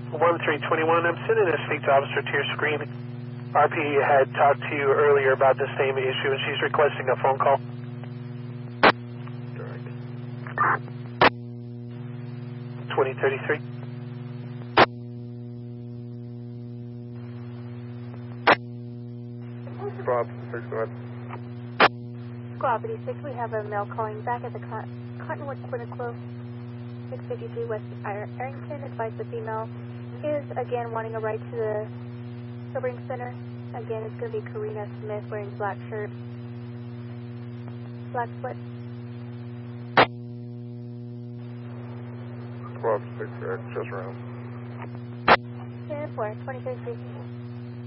1321, I'm sending a speak to officer to your screen. RP had talked to you earlier about the same issue and she's requesting a phone call. Direct. 2033. Squad 6, go ahead. Squad 86, we have a male calling back at the Cottonwood Clinic Close, 653 West Arrington. Advised the female is again wanting a ride to the sobering center. Again, it's going to be Karina Smith wearing black shirt, black split. Squad 6, just around. 10-4, 2033.